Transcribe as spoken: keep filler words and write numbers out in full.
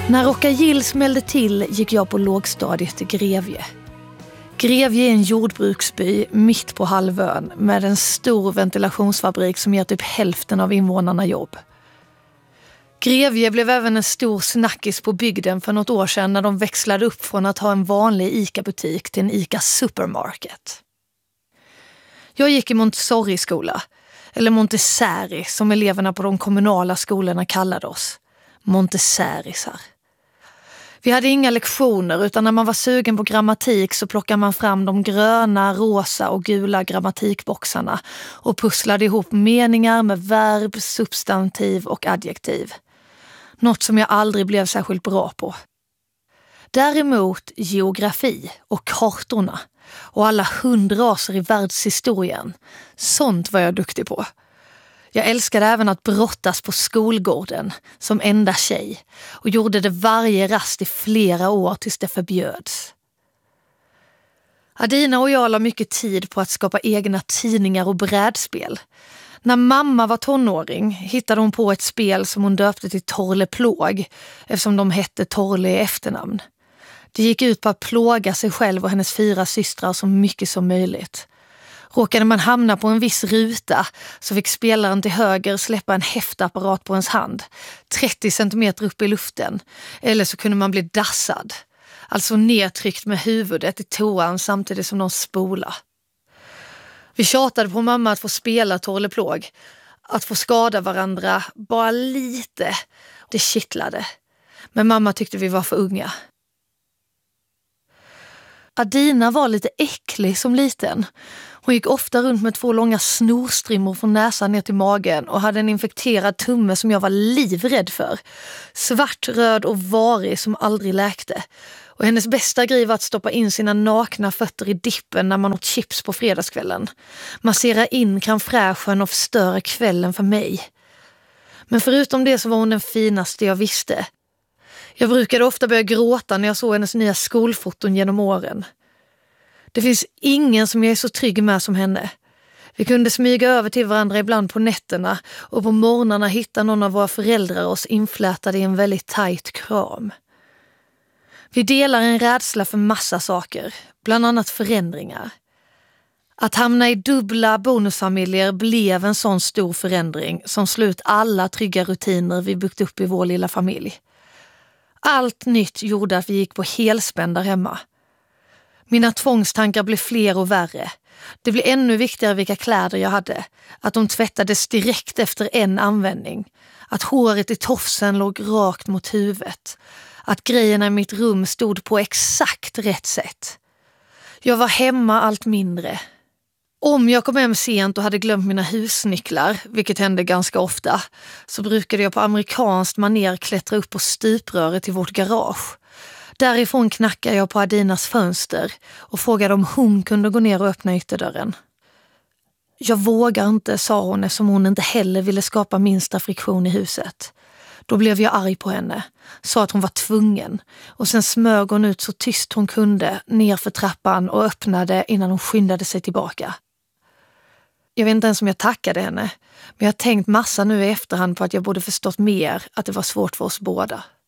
När Rockagill smällde till gick jag på lågstadiet i Grevie. Grevie är en jordbruksby mitt på halvön med en stor ventilationsfabrik som ger typ hälften av invånarna jobb. Grevie blev även en stor snackis på bygden för något år sedan när de växlade upp från att ha en vanlig ICA-butik till en ICA Supermarket. Jag gick i Montessori-skola, eller Montessori som eleverna på de kommunala skolorna kallade oss. Montessorisar. Vi hade inga lektioner utan när man var sugen på grammatik så plockade man fram de gröna, rosa och gula grammatikboxarna och pusslade ihop meningar med verb, substantiv och adjektiv. Något som jag aldrig blev särskilt bra på. Däremot geografi och kartorna och alla hundraser i världshistorien. Sånt var jag duktig på. Jag älskade även att brottas på skolgården som enda tjej och gjorde det varje rast i flera år tills det förbjöds. Adina och jag la mycket tid på att skapa egna tidningar och brädspel. När mamma var tonåring hittade hon på ett spel som hon döpte till Torle Plåg eftersom de hette Torle i efternamn. Det gick ut på att plåga sig själv och hennes fyra systrar så mycket som möjligt. Råkade man hamna på en viss ruta så fick spelaren till höger släppa en häftapparat på ens hand, trettio centimeter upp i luften, eller så kunde man bli dassad, alltså nedtryckt med huvudet i toan samtidigt som de spola. Vi tjatade på mamma att få spela Torle Plåg, att få skada varandra bara lite, det kittlade. Men mamma tyckte vi var för unga. Adina var lite äcklig som liten. Hon gick ofta runt med två långa snorstrimmor från näsan ner till magen och hade en infekterad tumme som jag var livrädd för. Svart, röd och varig som aldrig läkte. Och hennes bästa grej var att stoppa in sina nakna fötter i dippen när man åt chips på fredagskvällen. Massera in crème fraîchen och förstöra kvällen för mig. Men förutom det så var hon den finaste jag visste. Jag brukade ofta börja gråta när jag såg hennes nya skolfoton genom åren. Det finns ingen som jag är så trygg med som henne. Vi kunde smyga över till varandra ibland på nätterna och på morgnarna hitta någon av våra föräldrar oss inflätade i en väldigt tajt kram. Vi delar en rädsla för massa saker, bland annat förändringar. Att hamna i dubbla bonusfamiljer blev en sån stor förändring som slut alla trygga rutiner vi byggt upp i vår lilla familj. Allt nytt gjorde att vi gick på helspänn där hemma. Mina tvångstankar blev fler och värre. Det blev ännu viktigare vilka kläder jag hade. Att de tvättades direkt efter en användning. Att håret i tofsen låg rakt mot huvudet. Att grejerna i mitt rum stod på exakt rätt sätt. Jag var hemma allt mindre. Om jag kom hem sent och hade glömt mina husnycklar, vilket hände ganska ofta, så brukade jag på amerikanskt maner klättra upp på stupröret till vårt garage. Därifrån knackade jag på Adinas fönster och frågade om hon kunde gå ner och öppna ytterdörren. Jag vågar inte, sa hon eftersom hon inte heller ville skapa minsta friktion i huset. Då blev jag arg på henne, sa att hon var tvungen och sen smög hon ut så tyst hon kunde ner för trappan och öppnade innan hon skyndade sig tillbaka. Jag vet inte ens om jag tackade henne, men jag har tänkt massa nu i efterhand på att jag borde förstått mer att det var svårt för oss båda.